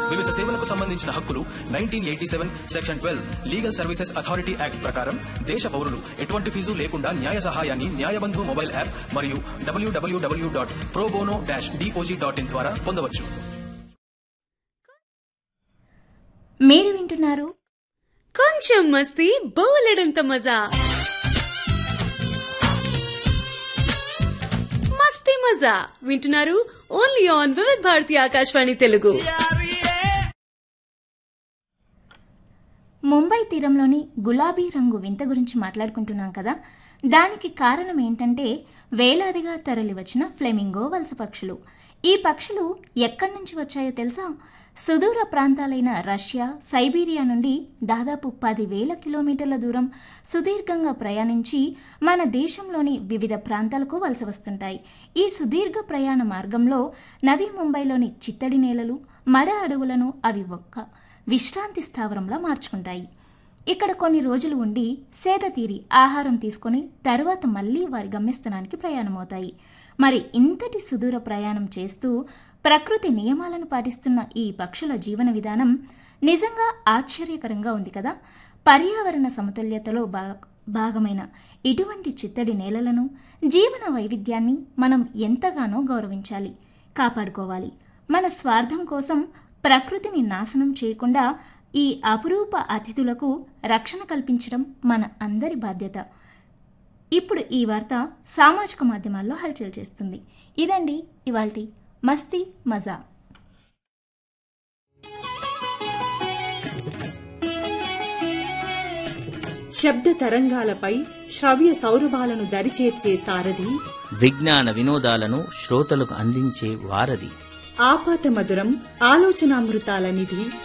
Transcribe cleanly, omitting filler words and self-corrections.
వివిధ సేవలకు సంబంధించిన హక్కులు 1987 section 12 legal services authority act ప్రకారం దేశ పౌరులు ఎటువంటి ఫీజు లేకుండా న్యాయ సహాయాన్ని న్యాయబంధు మొబైల్ యాప్ మరియు www.probono-dog.in ద్వారా పొందవచ్చు. మీరు వింటున్నారు కొంచెం మస్తీ బోలెడంత మజా. మస్తీ మజా వింటున్నారు ఓన్లీ ఆన్ వివిధ భారతి ఆకాశవాణి తెలుగు. ముంబై తీరంలోని గులాబీ రంగు వింత గురించి మాట్లాడుకుంటున్నాం కదా. దానికి కారణం ఏంటంటే వేలాదిగా తరలి వచ్చిన ఫ్లెమింగో వలస పక్షులు. ఈ పక్షులు ఎక్కడి నుంచి వచ్చాయో తెలుసా? సుదూర ప్రాంతాలైన రష్యా, సైబీరియా నుండి దాదాపు 10,000 కిలోమీటర్ల దూరం సుదీర్ఘంగా ప్రయాణించి మన దేశంలోని వివిధ ప్రాంతాలకు వలస వస్తుంటాయి. ఈ సుదీర్ఘ ప్రయాణ మార్గంలో నవీ ముంబైలోని చిత్తడి నేలలు, మడ అడవులను అవి ఒక్క విశ్రాంతి స్థావరంలా మార్చుకుంటాయి. ఇక్కడ కొన్ని రోజులు ఉండి సేద తీరి ఆహారం తీసుకొని తరువాత మళ్లీ వారి గమ్యస్థానానికి ప్రయాణమవుతాయి. మరి ఇంతటి సుదూర ప్రయాణం చేస్తూ ప్రకృతి నియమాలను పాటిస్తున్న ఈ పక్షుల జీవన విధానం నిజంగా ఆశ్చర్యకరంగా ఉంది కదా. పర్యావరణ సమతుల్యతలో భాగమైన ఇటువంటి చిత్తడి నేలలను, జీవన వైవిధ్యాన్ని మనం ఎంతగానో గౌరవించాలి, కాపాడుకోవాలి. మన స్వార్థం కోసం ప్రకృతిని నాశనం చేయకుండా ఈ అపురూప అతిథులకు రక్షణ కల్పించడం మన అందరి బాధ్యత. ఇప్పుడు ఈ వార్త సామాజిక మాధ్యమాల్లో హల్చల్ చేస్తుంది. ఇదండి ఇవాల్టి మస్తీ మజా. శబ్ద తరంగాలపై శ్రవ్య సౌరభాలను దరిచేర్చే సారథి, విజ్ఞాన వినోదాలను శ్రోతలకు అందించే వారధి, ఆపాత మధురం ఆలోచనామృతాల నిధి,